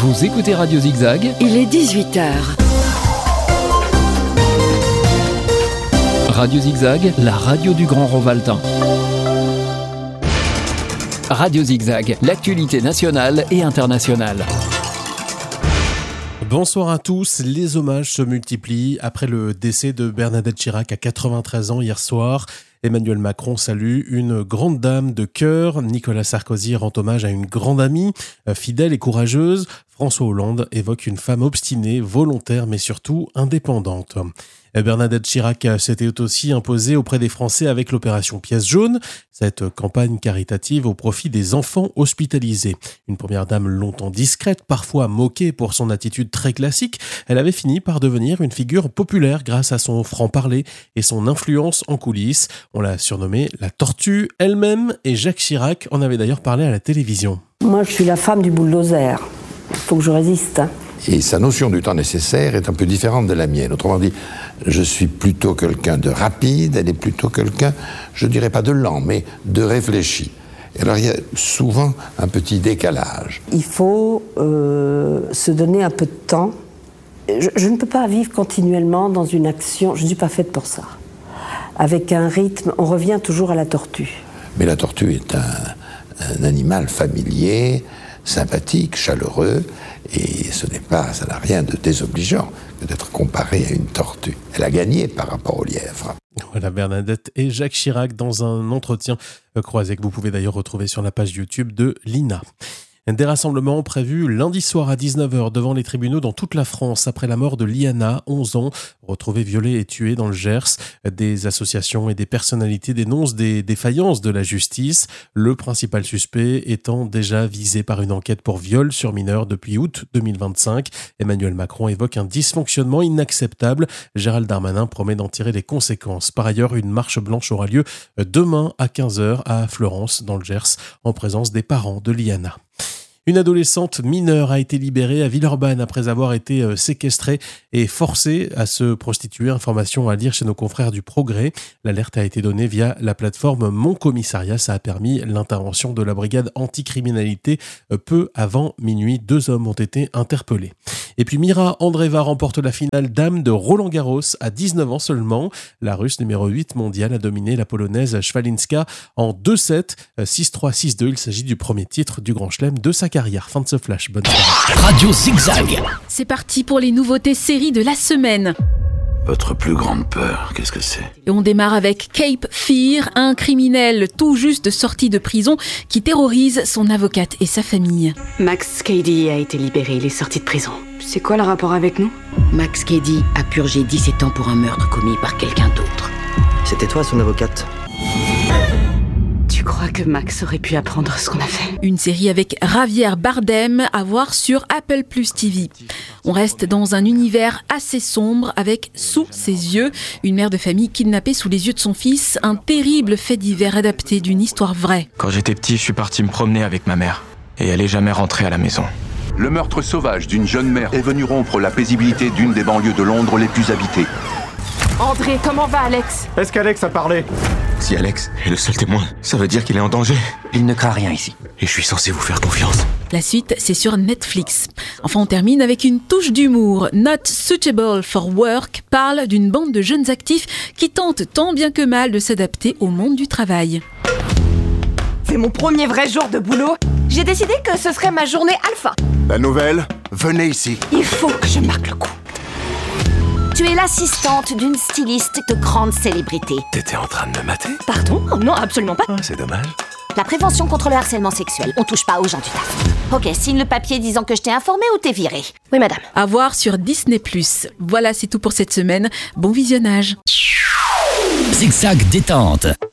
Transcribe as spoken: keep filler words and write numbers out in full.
Vous écoutez Radio Zigzag. Il est dix-huit heures. Radio Zigzag, la radio du Grand Rovaltin. Radio Zigzag, l'actualité nationale et internationale. Bonsoir à tous, les hommages se multiplient après le décès de Bernadette Chirac à quatre-vingt-treize ans hier soir. Emmanuel Macron salue une grande dame de cœur. Nicolas Sarkozy rend hommage à une grande amie, fidèle et courageuse. François Hollande évoque une femme obstinée, volontaire mais surtout indépendante. Bernadette Chirac s'était aussi imposée auprès des Français avec l'opération Pièce jaune, cette campagne caritative au profit des enfants hospitalisés. Une première dame longtemps discrète, parfois moquée pour son attitude très classique, elle avait fini par devenir une figure populaire grâce à son franc-parler et son influence en coulisses. On l'a surnommée la Tortue. Elle-même et Jacques Chirac en avaient d'ailleurs parlé à la télévision. Moi, je suis la femme du bulldozer. Il faut que je résiste. Hein. Et sa notion du temps nécessaire est un peu différente de la mienne. Autrement dit, je suis plutôt quelqu'un de rapide, elle est plutôt quelqu'un, je dirais pas de lent, mais de réfléchi. Et alors il y a souvent un petit décalage. Il faut euh, se donner un peu de temps. Je, je ne peux pas vivre continuellement dans une action, je ne suis pas faite pour ça. Avec un rythme, on revient toujours à la tortue. Mais la tortue est un, un animal familier, sympathique, chaleureux, et ce n'est pas, ça n'a rien de désobligeant que d'être comparé à une tortue. Elle a gagné par rapport au lièvre. Voilà Bernadette et Jacques Chirac dans un entretien croisé que vous pouvez d'ailleurs retrouver sur la page YouTube de l'I N A. Des rassemblements prévus lundi soir à dix-neuf heures devant les tribunaux dans toute la France après la mort de Liana, onze ans, retrouvée violée et tuée dans le Gers. Des associations et des personnalités dénoncent des défaillances de la justice, le principal suspect étant déjà visé par une enquête pour viol sur mineur depuis août deux mille vingt-cinq. Emmanuel Macron évoque un dysfonctionnement inacceptable. Gérald Darmanin promet d'en tirer les conséquences. Par ailleurs, une marche blanche aura lieu demain à quinze heures à Fleurance, dans le Gers, en présence des parents de Liana. Une adolescente mineure a été libérée à Villeurbanne après avoir été séquestrée et forcée à se prostituer. Information à lire chez nos confrères du Progrès. L'alerte a été donnée via la plateforme Mon Commissariat. Ça a permis l'intervention de la brigade anticriminalité. Peu avant minuit, deux hommes ont été interpellés. Et puis Mira Andreeva remporte la finale dame de Roland-Garros à dix-neuf ans seulement. La Russe numéro huit mondiale a dominé la Polonaise Szwalinska en deux sept, six trois, six deux. Il s'agit du premier titre du Grand Chelem de sa carrière. Fin de ce flash. Bonne soirée. Radio Zigzag. C'est parti pour les nouveautés séries de la semaine. Votre plus grande peur, qu'est-ce que c'est ? Et on démarre avec Cape Fear, un criminel tout juste sorti de prison qui terrorise son avocate et sa famille. Max Cady a été libéré, il est sorti de prison. C'est quoi le rapport avec nous ? Max Cady a purgé dix-sept ans pour un meurtre commis par quelqu'un d'autre. C'était toi son avocate ? Tu crois que Max aurait pu apprendre ce qu'on a fait ? Une série avec Javier Bardem à voir sur Apple Plus T V. On reste dans un univers assez sombre avec sous ses yeux une mère de famille kidnappée sous les yeux de son fils, un terrible fait divers adapté d'une histoire vraie. Quand j'étais petit, je suis parti me promener avec ma mère et elle est jamais rentrée à la maison. Le meurtre sauvage d'une jeune mère est venu rompre la paisibilité d'une des banlieues de Londres les plus habitées. André, comment va Alex ? Est-ce qu'Alex a parlé ? Si Alex est le seul témoin, ça veut dire qu'il est en danger. Il ne craint rien ici. Et je suis censé vous faire confiance. La suite, c'est sur Netflix. Enfin, on termine avec une touche d'humour. Not Suitable for Work parle d'une bande de jeunes actifs qui tentent tant bien que mal de s'adapter au monde du travail. C'est mon premier vrai jour de boulot. J'ai décidé que ce serait ma journée alpha. La nouvelle, venez ici. Il faut que je marque le coup. Tu es l'assistante d'une styliste de grande célébrité. T'étais en train de me mater ? Pardon ? Oh non, absolument pas. Ah, c'est dommage. La prévention contre le harcèlement sexuel. On touche pas aux gens du taf. Ok, signe le papier disant que je t'ai informé ou t'es viré. Oui, madame. À voir sur Disney plus. Voilà, c'est tout pour cette semaine. Bon visionnage. Zigzag détente.